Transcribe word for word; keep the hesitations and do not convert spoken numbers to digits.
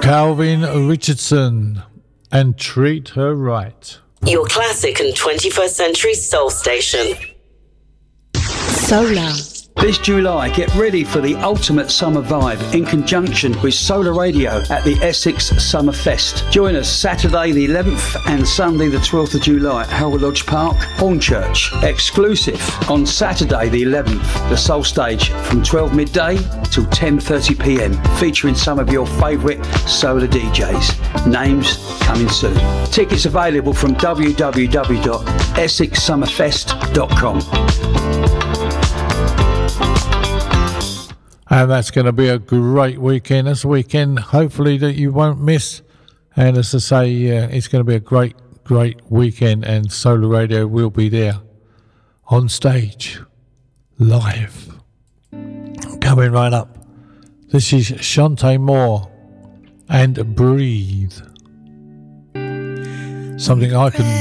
Calvin Richardson and Treat Her Right. Your classic and twenty-first century soul station. Solar. This July, get ready for the ultimate summer vibe in conjunction with Solar Radio at the Essex Summer Fest. Join us Saturday the eleventh and Sunday the twelfth of July at Howell Lodge Park, Hornchurch. Exclusive on Saturday the eleventh, the Soul Stage from twelve midday till ten thirty p m, featuring some of your favourite solar D Js. Names coming soon. Tickets available from w w w dot essex summer fest dot com. And that's going to be a great weekend. It's a weekend, hopefully, that you won't miss. And as I say, uh, it's going to be a great, great weekend. And Solar Radio will be there on stage, live. Coming right up. This is Shantae Moore and Breathe. Something I can